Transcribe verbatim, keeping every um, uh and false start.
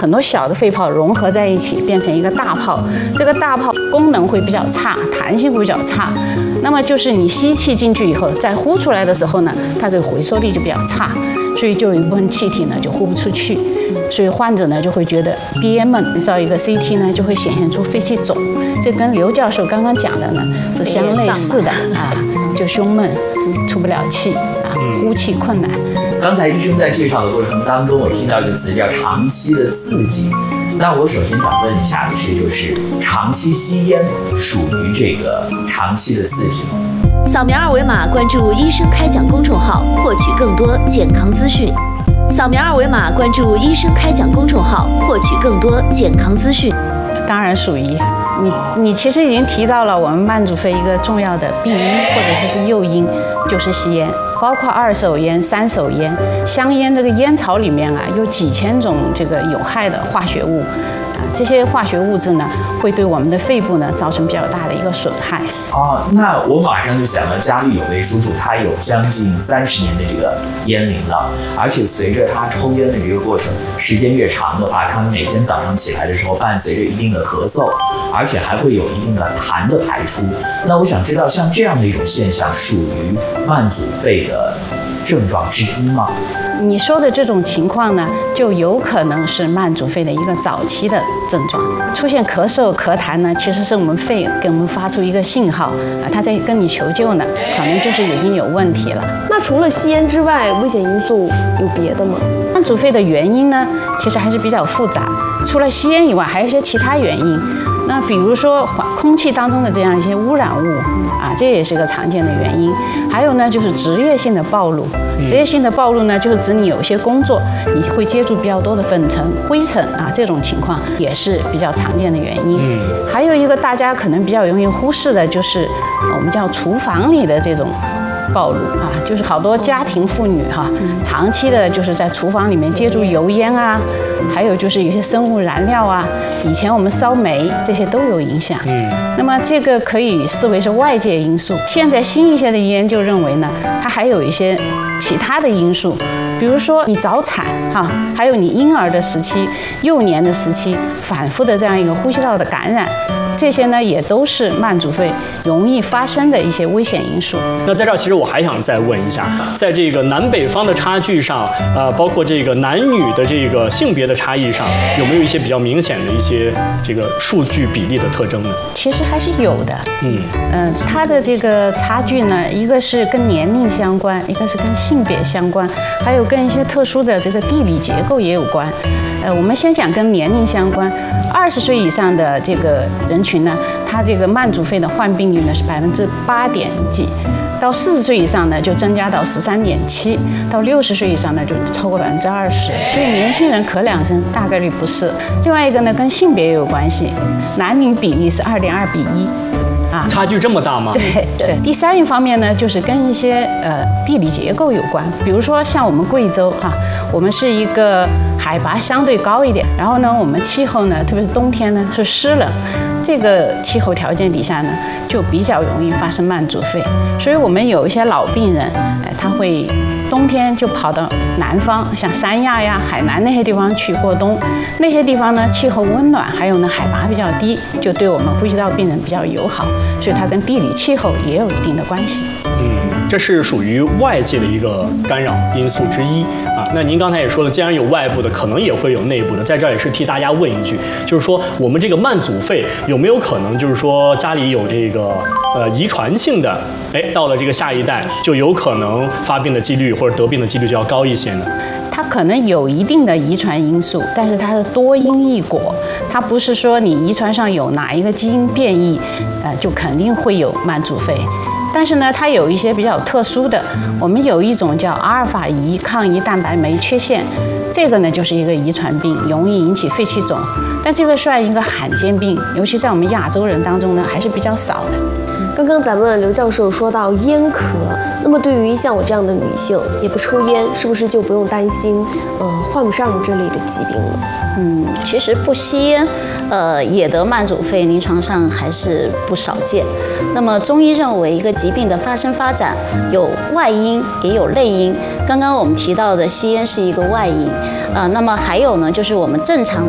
很多小的肺泡融合在一起，变成一个大泡。这个大泡功能会比较差，弹性会比较差。那么就是你吸气进去以后，再呼出来的时候呢，它这个回收力就比较差，所以就有一部分气体呢就呼不出去。所以患者呢就会觉得憋闷，照一个 C T 呢就会显现出肺气肿，这跟刘教授刚刚讲的呢是相类似的啊，就胸闷，出不了气啊，呼气困难。 刚才医生在介绍的过程当中，我听到一个词叫长期的刺激。那我首先想问一下的是，就是长期吸烟属于这个长期的刺激吗？ 扫描二维码关注医生开讲公众号，获取更多健康资讯。扫描二维码关注医生开讲公众号，获取更多健康资讯。 当然属于你，你其实已经提到了我们慢阻肺一个重要的病因或者说是诱因，就是吸烟，包括二手烟、三手烟、香烟，这个烟草里面啊有几千种这个有害的化学物。这些化学物质呢，会对我们的肺部呢造成比较大的一个损害。 哦，那我马上就想到，家里有位叔叔，他有将近三十年的这个烟龄了，而且随着他抽烟的这个过程时间越长的话，他每天早上起来的时候，伴随着一定的咳嗽，而且还会有一定的痰的排出。那我想知道，像这样的一种现象，属于慢阻肺的症状之一吗？ 你说的这种情况呢，就有可能是慢阻肺的一个早期的症状。出现咳嗽、咳痰呢，其实是我们肺给我们发出一个信号啊，它在跟你求救呢，可能就是已经有问题了。 那除了吸烟之外，危险因素有别的吗？ 慢阻肺的原因呢，其实还是比较复杂。除了吸烟以外，还有一些其他原因。那比如说空气当中的这样一些污染物啊，这也是个常见的原因。还有呢，就是职业性的暴露。职业性的暴露呢，就是指你有一些工作你会接触比较多的粉尘、灰尘啊，这种情况也是比较常见的原因。嗯，还有一个大家可能比较容易忽视的，就是我们叫厨房里的这种暴露啊，就是好多家庭妇女哈、啊，长期的就是在厨房里面接触油烟啊，还有就是有些生物燃料啊，以前我们烧煤这些都有影响。嗯，那么这个可以视为是外界因素。现在新一些的研究认为呢，它还有一些其他的因素，比如说你早产哈，还有你婴儿的时期、幼年的时期反复的这样一个呼吸道的感染。这些呢也都是慢阻肺容易发生的一些危险因素。 那在这儿，其实我还想再问一下，在这个南北方的差距上，呃，包括这个男女的这个性别的差异上，有没有一些比较明显的一些这个数据比例的特征呢？ 其实还是有的。嗯嗯、呃，它的这个差距呢，一个是跟年龄相关，一个是跟性别相关，还有跟一些特殊的这个地理结构也有关。呃，我们先讲跟年龄相关，二十岁以上的这个人群呢，它这个慢阻肺的患病率呢是百分之八点几，到四十岁以上呢就增加到十三点七，到六十岁以上呢就超过百分之二十。所以年轻人咳两声大概率不是。另外一个呢跟性别也有关系，男女比例是二点二比一。啊， 差距这么大吗？ 对对。第三一方面呢，就是跟一些呃地理结构有关，比如说像我们贵州哈、啊，我们是一个海拔相对高一点，然后呢，我们气候呢，特别是冬天呢是湿冷，这个气候条件底下呢，就比较容易发生慢阻肺。所以我们有一些老病人，哎，他会冬天就跑到南方，像三亚呀、海南那些地方去过冬，那些地方呢气候温暖，还有呢海拔比较低，就对我们呼吸道病人比较友好，所以它跟地理气候也有一定的关系。 嗯，这是属于外界的一个干扰因素之一啊。那您刚才也说了，既然有外部的，可能也会有内部的。在这儿也是替大家问一句，就是说我们这个慢阻肺有没有可能，就是说家里有这个呃遗传性的，哎，到了这个下一代就有可能发病的几率或者得病的几率就要高一些呢？ 它可能有一定的遗传因素，但是它是多因异果，它不是说你遗传上有哪一个基因变异，呃，就肯定会有慢阻肺。但是呢，它有一些比较特殊的，我们有一种叫阿尔法乙抗胰蛋白酶缺陷，这个呢就是一个遗传病，容易引起肺气肿，但这个算一个罕见病，尤其在我们亚洲人当中呢还是比较少的。 刚刚咱们刘教授说到烟咳，那么对于像我这样的女性也不抽烟，是不是就不用担心，呃，患不上这类的疾病了？ 嗯，其实不吸烟，呃，也得慢阻肺，临床上还是不少见。那么中医认为，一个疾病的发生发展有外因也有内因。刚刚我们提到的吸烟是一个外因，呃，那么还有呢，就是我们正常的